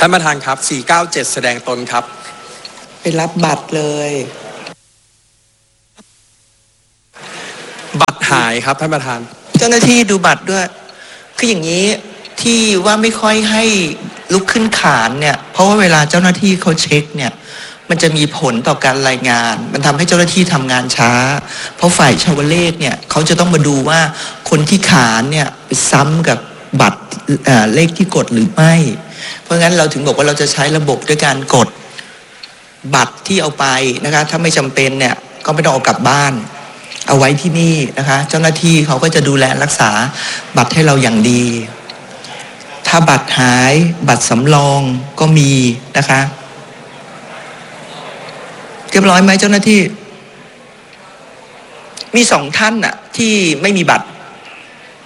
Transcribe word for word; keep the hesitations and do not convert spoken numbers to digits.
ท่านประธานครับสี่เก้าเจ็ดแสดงตนครับไปรับบัตรเลยบัตรหายครับท่านประธานเจ้าหน้าที่ดูบัตรด้วยคืออย่างนี้ที่ว่าไม่ค่อยให้ลุกขึ้นขานเนี่ยเพราะว่าเวลาเจ้าหน้าที่เขาเช็คเนี่ยมันจะมีผลต่อการรายงานมันทำให้เจ้าหน้าที่ทำงานช้าเพราะฝ่ายชาวเลขเนี่ยเขาจะต้องมาดูว่าคนที่ขานเนี่ยไปซ้ำกับบัตรเลขที่กดหรือไม่เพราะงั้นเราถึงบอกว่าเราจะใช้ระบบด้วยการกดบัตรที่เอาไปนะคะถ้าไม่จำเป็นเนี่ยก็ไม่ต้องเอากลับบ้านเอาไว้ที่นี่นะคะเจ้าหน้าที่เขาก็จะดูแลรักษาบัตรให้เราอย่างดีถ้าบัตรหายบัตรสำรองก็มีนะคะเรียบร้อยไหมเจ้าหน้าที่มีสองท่านน่ะที่ไม่มีบัตร